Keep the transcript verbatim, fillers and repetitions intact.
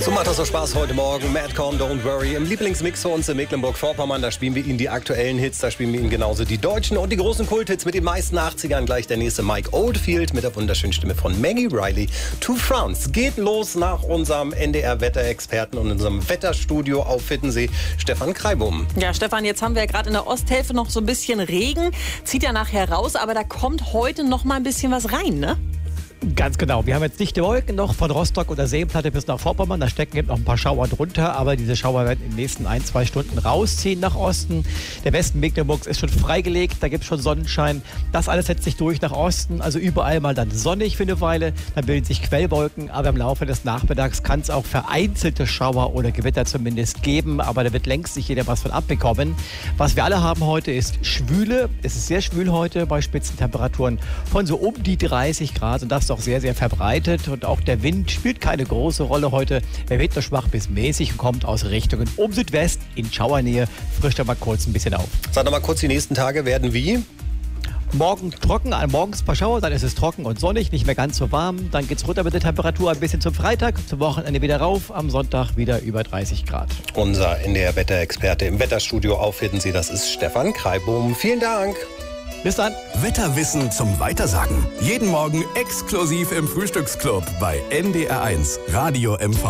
So macht das so Spaß heute Morgen. Madcon, Don't Worry. Im Lieblingsmix für uns in Mecklenburg-Vorpommern. Da spielen wir Ihnen die aktuellen Hits. Da spielen wir Ihnen genauso die deutschen und die großen Kulthits mit den meisten achtzigern. Gleich der nächste Mike Oldfield mit der wunderschönen Stimme von Maggie Riley. To France. Geht los nach unserem N D R-Wetterexperten und unserem Wetterstudio auf Hiddensee, Stefan Kreibum. Ja, Stefan, jetzt haben wir ja gerade in der Osthälfte noch so ein bisschen Regen. Zieht ja nachher raus, aber da kommt heute noch mal ein bisschen was rein, ne? Ganz genau. Wir haben jetzt dichte Wolken noch von Rostock oder Seenplatte bis nach Vorpommern. Da stecken eben noch ein paar Schauer drunter, aber diese Schauer werden in den nächsten ein, zwei Stunden rausziehen nach Osten. Der Westen Mecklenburgs ist schon freigelegt, da gibt es schon Sonnenschein. Das alles setzt sich durch nach Osten, also überall mal dann sonnig für eine Weile. Dann bilden sich Quellwolken, aber im Laufe des Nachmittags kann es auch vereinzelte Schauer oder Gewitter zumindest geben, aber da wird längst nicht jeder was von abbekommen. Was wir alle haben heute ist Schwüle. Es ist sehr schwül heute bei Spitzentemperaturen von so um die dreißig Grad und das doch sehr, sehr verbreitet. Und auch der Wind spielt keine große Rolle heute. Er weht nur schwach bis mäßig und kommt aus Richtungen um Südwest in Schauernähe. Frischt er mal kurz ein bisschen auf. Sag noch mal kurz, die nächsten Tage werden wie? Morgen trocken, morgens ein paar Schauer, dann ist es trocken und sonnig, nicht mehr ganz so warm. Dann geht es runter mit der Temperatur ein bisschen zum Freitag, zum Wochenende wieder rauf, am Sonntag wieder über dreißig Grad. Unser N D R-Wetterexperte im Wetterstudio auf Hiddensee, das ist Stefan Kreibum. Vielen Dank. Bis dann. Wetterwissen zum Weitersagen. Jeden Morgen exklusiv im Frühstücksclub bei N D R eins Radio M V.